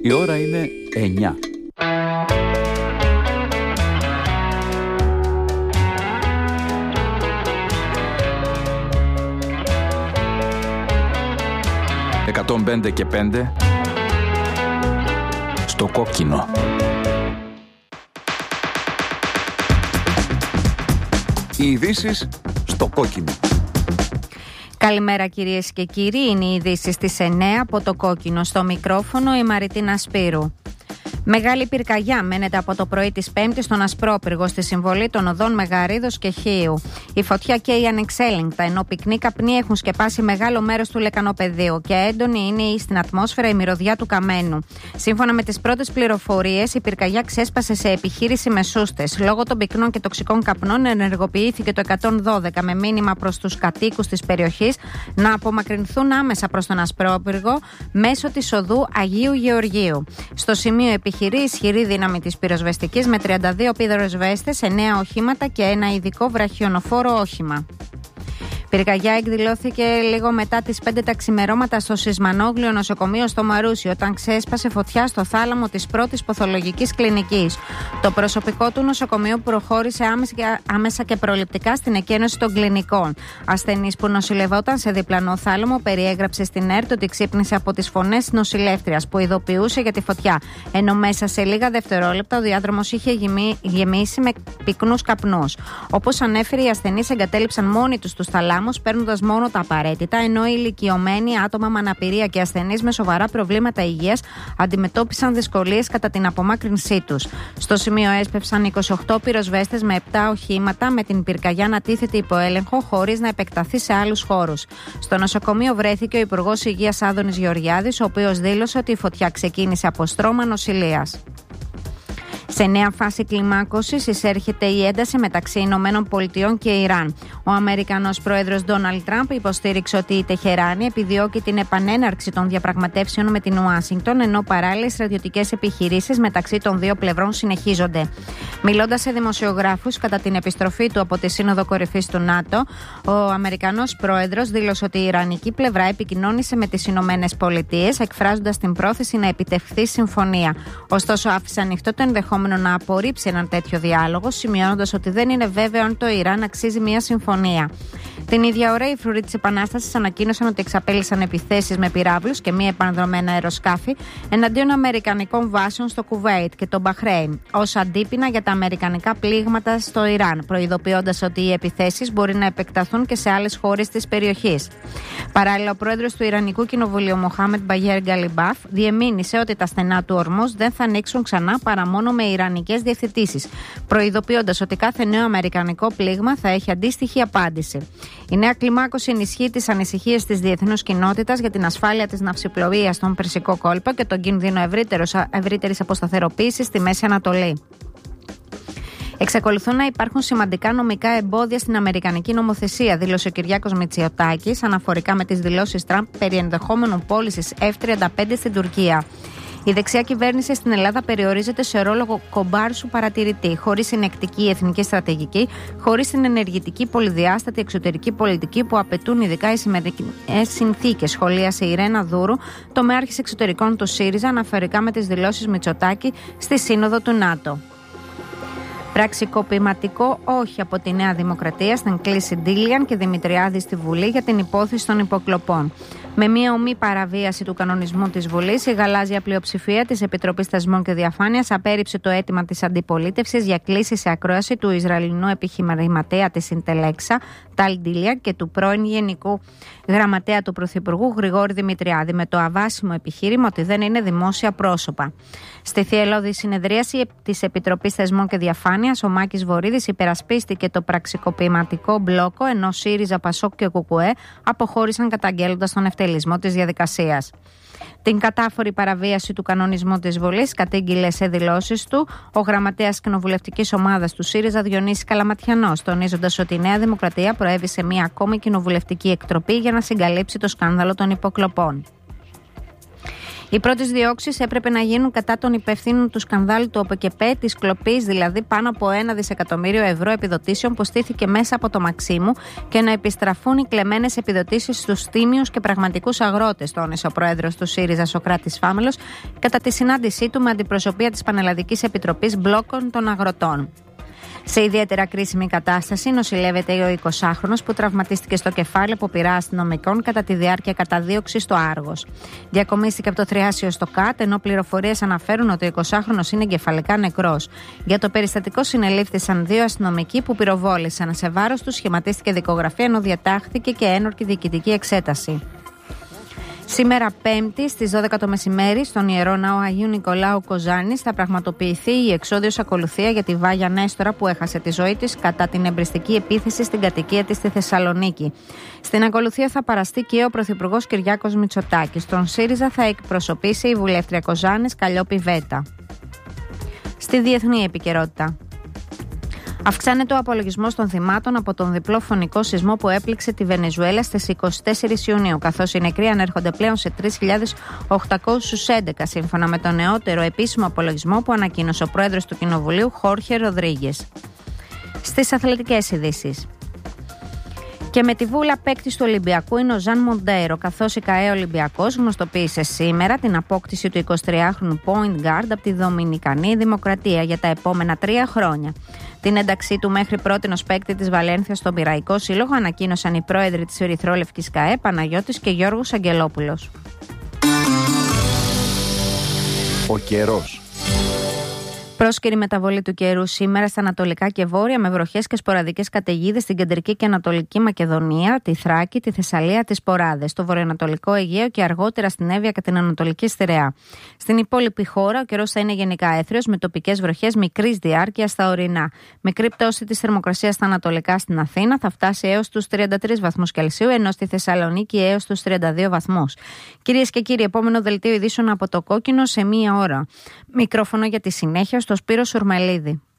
Η ώρα είναι 9. «105 και 5» στο κόκκινο. Οι ειδήσεις στο κόκκινο. Καλημέρα κυρίες και κύριοι, είναι οι ειδήσεις στις 9 από το κόκκινο. Στο μικρόφωνο η Μαριτίνα Σπύρου. Μεγάλη πυρκαγιά μένεται από το πρωί της Πέμπτης στον Ασπρόπυργο στη συμβολή των οδών Μεγαρίδος και Χίου. Η φωτιά καίει ανεξέλεγκτα, ενώ πυκνοί καπνοί έχουν σκεπάσει μεγάλο μέρος του λεκανοπεδίου και έντονη είναι στην ατμόσφαιρα η μυρωδιά του καμένου. Σύμφωνα με τις πρώτες πληροφορίες, η πυρκαγιά ξέσπασε σε επιχείρηση με σούστες. Λόγω των πυκνών και τοξικών καπνών, ενεργοποιήθηκε το 112 με μήνυμα προς τους κατοίκους της περιοχής να απομακρυνθούν άμεσα προς τον Ασπρόπυργο μέσω της οδού Αγίου Γεωργίου. Στο σημείο επιχειρήσει ισχυρή δύναμη της πυροσβεστικής με 32 πυροσβέστες, 9 οχήματα και ένα ειδικό βραχιονοφόρο όχημα. Πυρκαγιά εκδηλώθηκε λίγο μετά τις 5 τα ξημερώματα στο Σισμανόγλιο νοσοκομείο στο Μαρούσι, όταν ξέσπασε φωτιά στο θάλαμο της πρώτης παθολογικής κλινικής. Το προσωπικό του νοσοκομείου προχώρησε άμεσα και προληπτικά στην εκένωση των κλινικών. Ασθενής που νοσηλευόταν σε διπλανό θάλαμο περιέγραψε στην ΕΡΤ ότι ξύπνησε από τις φωνές νοσηλεύτριας που ειδοποιούσε για τη φωτιά. Ενώ μέσα σε λίγα δευτερόλεπτα ο διάδρομος είχε γεμίσει με πυκνούς καπνούς. Όπως ανέφερε, οι ασθενείς εγκατέλειψαν μόνοι τους θαλάμους, παίρνοντας μόνο τα απαραίτητα, ενώ οι ηλικιωμένοι, άτομα με αναπηρία και ασθενείς με σοβαρά προβλήματα υγείας αντιμετώπισαν δυσκολίες κατά την απομάκρυνσή τους. Στο σημείο έσπευσαν 28 πυροσβέστες με 7 οχήματα, με την πυρκαγιά να τίθεται υπό έλεγχο χωρίς να επεκταθεί σε άλλους χώρους. Στο νοσοκομείο βρέθηκε ο Υπουργός Υγείας Άδωνης Γεωργιάδης, ο οποίος δήλωσε ότι η φωτιά ξεκίνησε από στρώμα νοσηλείας. Σε νέα φάση κλιμάκωσης εισέρχεται η ένταση μεταξύ Ηνωμένων Πολιτειών και Ιράν. Ο Αμερικανός πρόεδρος Ντόναλντ Τραμπ υποστήριξε ότι η Τεχεράνη επιδιώκει την επανέναρξη των διαπραγματεύσεων με την Ουάσιγκτον, ενώ παράλληλες στρατιωτικές επιχειρήσεις μεταξύ των δύο πλευρών συνεχίζονται. Μιλώντας σε δημοσιογράφους κατά την επιστροφή του από τη Σύνοδο Κορυφής του ΝΑΤΟ, ο Αμερικανός πρόεδρος δήλωσε ότι η Ιρανική πλευρά επικοινώνησε με τις Ηνωμένες Πολιτείες, εκφράζοντας την πρόθεση να επιτευχθεί συμφωνία. Ωστόσο, άφησε ανοιχτό το ενδεχόμενο να απορρίψει έναν τέτοιο διάλογο, σημειώνοντας ότι δεν είναι βέβαιο αν το Ιράν αξίζει μια συμφωνία. Την ίδια ώρα, οι φρουροί της Επανάστασης ανακοίνωσαν ότι εξαπέλυσαν επιθέσεις με πυράβλους και μη επανδρομένα αεροσκάφη εναντίον αμερικανικών βάσεων στο Κουβέιτ και το Μπαχρέιν, ως αντίπεινα για τα αμερικανικά πλήγματα στο Ιράν, προειδοποιώντας ότι οι επιθέσεις μπορεί να επεκταθούν και σε άλλες χώρες της περιοχής. Παράλληλα, ο πρόεδρος του Ιρανικού Κοινοβουλίου, Μοχάμεντ Μπαγέρ Γκαλιμπάφ, διεμήνυσε ότι τα στενά του Ορμούζ δεν θα ανοίξουν ξανά παρά μόνο με ιρανικές διευθετήσεις, προειδοποιώντας ότι κάθε νέο αμερικανικό πλήγμα θα έχει αντίστοιχη απάντηση. Η νέα κλιμάκωση ενισχύει τις ανησυχίες της διεθνούς κοινότητας για την ασφάλεια της ναυσιπλοείας στον Περσικό κόλπο και τον κίνδυνο ευρύτερης αποσταθεροποίησης στη Μέση Ανατολή. Εξακολουθούν να υπάρχουν σημαντικά νομικά εμπόδια στην αμερικανική νομοθεσία, δήλωσε ο Κυριάκος Μητσοτάκης αναφορικά με τις δηλώσεις Τραμπ περί ενδεχόμενου πώλησης F-35 στην Τουρκία. Η δεξιά κυβέρνηση στην Ελλάδα περιορίζεται σε ρόλο κομπάρσου παρατηρητή, χωρίς συνεκτική εθνική στρατηγική, χωρίς την ενεργητική πολυδιάστατη εξωτερική πολιτική που απαιτούν ειδικά οι σημερινές συνθήκες, σχολίασε η Ρένα Δούρου, τομέαρχης εξωτερικών του ΣΥΡΙΖΑ, αναφορικά με τις δηλώσεις Μητσοτάκη στη Σύνοδο του ΝΑΤΟ. Πραξικοπηματικό όχι από τη Νέα Δημοκρατία στην κλίση Ντίλιαν και Δημητριάδη στη Βουλή για την υπόθεση των υποκλοπών. Με μία ομή παραβίαση του κανονισμού της Βουλής, η γαλάζια πλειοψηφία της Επιτροπής Θεσμών και Διαφάνειας απέρριψε το αίτημα της αντιπολίτευσης για κλήση σε ακρόαση του Ισραηλινού επιχειρηματία της Ιντελέξα, Ταλ Ντίλιαν, και του πρώην Γενικού Γραμματέα του Πρωθυπουργού Γρηγόρη Δημητριάδη, με το αβάσιμο επιχείρημα ότι δεν είναι δημόσια πρόσωπα. Στη θυελλώδη συνεδρίαση της Επιτροπής Θεσμών και Διαφάνειας, ο Μάκης Βορίδης υπερασπίστηκε το πραξικοπηματικό μπλόκο, ενώ ΣΥΡΙΖΑ, ΠΑΣΟΚ και ΚΚΕ αποχώρησαν καταγγέλλοντας τον ευτελισμό της διαδικασίας. Την κατάφορη παραβίαση του κανονισμού της Βουλής κατήγγειλε σε δηλώσεις του ο γραμματέας κοινοβουλευτικής ομάδας του ΣΥΡΙΖΑ Διονύσης Καλαματιανός, τονίζοντας ότι η Νέα Δημοκρατία προέβη σε μία ακόμη κοινοβουλευτική εκτροπή για να συγκαλύψει το σκάνδαλο των υποκλοπών. Οι πρώτες διώξεις έπρεπε να γίνουν κατά των υπευθύνων του σκανδάλου του ΟΠΕΚΕΠΕ, της κλοπής δηλαδή πάνω από 1 δισεκατομμύριο ευρώ επιδοτήσεων που στήθηκε μέσα από το Μαξίμου, και να επιστραφούν οι κλεμμένες επιδοτήσεις στους τίμιους και πραγματικούς αγρότες, τόνισε ο πρόεδρος του ΣΥΡΙΖΑ Σωκράτης Φάμελος κατά τη συνάντησή του με αντιπροσωπεία της Πανελλαδικής Επιτροπής Μπλόκων των Αγροτών. Σε ιδιαίτερα κρίσιμη κατάσταση νοσηλεύεται ο 20χρονος που τραυματίστηκε στο κεφάλι από πυρά αστυνομικών κατά τη διάρκεια καταδίωξης στο Άργος. Διακομίστηκε από το θριάσιο στο ΚΑΤ, ενώ πληροφορίες αναφέρουν ότι ο 20χρονος είναι εγκεφαλικά νεκρός. Για το περιστατικό συνελήφθησαν 2 αστυνομικοί που πυροβόλησαν. Σε βάρος τους σχηματίστηκε δικογραφία, ενώ διατάχθηκε και ένορκη διοικητική εξέταση. Σήμερα Πέμπτη στις 12 το μεσημέρι στον Ιερό Ναό Αγίου Νικολάου Κοζάνης θα πραγματοποιηθεί η εξόδιος ακολουθία για τη Βάγια Νέστορα που έχασε τη ζωή της κατά την εμπριστική επίθεση στην κατοικία της στη Θεσσαλονίκη. Στην ακολουθία θα παραστεί και ο Πρωθυπουργός Κυριάκος Μητσοτάκης. Τον ΣΥΡΙΖΑ θα εκπροσωπήσει η βουλεύτρια Κοζάνης Καλλιόπη Βέτα. Στη διεθνή επικαιρότητα. Αυξάνεται ο απολογισμός των θυμάτων από τον διπλό φωνικό σεισμό που έπληξε τη Βενεζουέλα στις 24 Ιουνίου, καθώς οι νεκροί ανέρχονται πλέον σε 3.811, σύμφωνα με τον νεότερο επίσημο απολογισμό που ανακοίνωσε ο πρόεδρος του Κοινοβουλίου, Χόρχε Ροδρίγκες. Στις αθλητικές ειδήσεις. Και με τη βούλα παίκτης του Ολυμπιακού είναι ο Ζαν Μοντέιρο, καθώς η ΚΑΕ Ολυμπιακός γνωστοποίησε σήμερα την απόκτηση του 23χρονου point guard από τη Δομινικανή Δημοκρατία για τα επόμενα 3 χρόνια. Την ένταξή του μέχρι πρότινος παίκτη της Βαλένθιας στον Πειραϊκό Σύλλογο ανακοίνωσαν οι πρόεδροι της Ερυθρόλευκης ΚΑΕ, Παναγιώτης και Γιώργος Αγγελόπουλος. Ο καιρός. Πρόσκαιρη μεταβολή του καιρού σήμερα στα ανατολικά και βόρεια, με βροχές και σποραδικές καταιγίδες στην κεντρική και ανατολική Μακεδονία, τη Θράκη, τη Θεσσαλία, τις Ποράδες, το βορειοανατολικό Αιγαίο και αργότερα στην Εύβοια και την Ανατολική Στερεά. Στην υπόλοιπη χώρα ο καιρός θα είναι γενικά έθριος, με τοπικές βροχές μικρής διάρκειας στα ορεινά. Μικρή πτώση της θερμοκρασίας στα ανατολικά στην Αθήνα θα φτάσει έως τους 33 βαθμούς Κελσίου, ενώ στη Θεσσαλονίκη έως τους 32 βαθμούς. Κυρίες και κύριοι, επόμενο δελτίο ειδήσεων από το Κόκκινο σε 1 ώρα. Μικρόφωνο για τη συνέχεια στο Σπύρο Σουρμελίδη.